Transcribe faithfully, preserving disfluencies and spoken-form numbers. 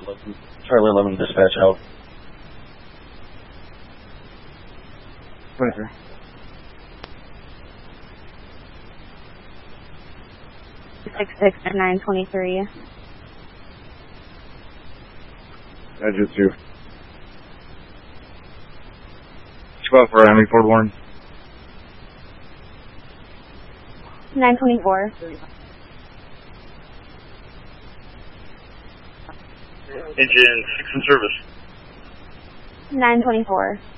Charlie eleven dispatch out. twenty-three. six six nine twenty-three. Edge two. twelve for Army Fort Warren. nine twenty-four. Engine six in service. nine twenty-four.